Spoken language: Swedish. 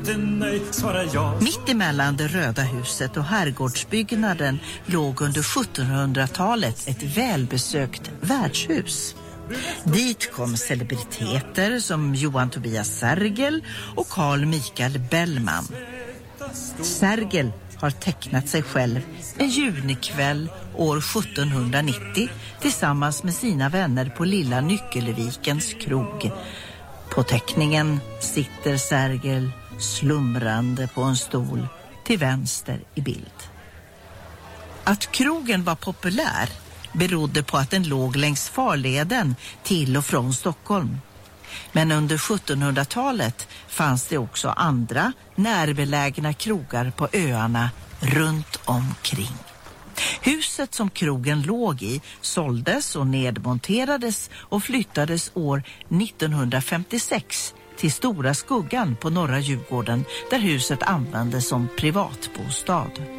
inte nej, svarar jag. Mitt emellan det röda huset och herrgårdsbyggnaden låg under 1700-talet ett välbesökt värdshus. Dit kom celebriteter som Johan Tobias Sergel och Carl Michael Bellman. Sergel har tecknat sig själv en junikväll år 1790 tillsammans med sina vänner på Lilla Nyckelvikens krog. På teckningen sitter Sergel slumrande på en stol till vänster i bild. Att krogen var populär berodde på att den låg längs farleden till och från Stockholm. Men under 1700-talet fanns det också andra närbelägna krogar på öarna runt omkring. Huset som krogen låg i såldes och nedmonterades och flyttades år 1956 till Stora Skuggan på norra Djurgården, där huset användes som privatbostad.